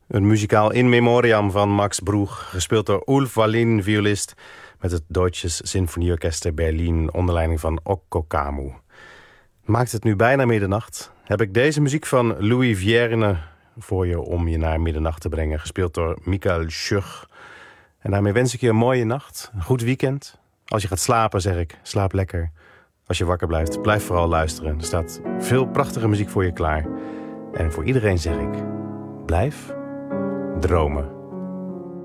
Een muzikaal in memoriam van Max Bruch, gespeeld door Ulf Wallin, violist, met het Deutsches Sinfonieorchester Berlin onder leiding van Okko Kamu. Maakt het nu bijna middernacht, heb ik deze muziek van Louis Vierne voor je om je naar middernacht te brengen, gespeeld door Michael Schug. En daarmee wens ik je een mooie nacht, een goed weekend. Als je gaat slapen, zeg ik, slaap lekker. Als je wakker blijft, blijf vooral luisteren. Er staat veel prachtige muziek voor je klaar. En voor iedereen zeg ik, blijf dromen.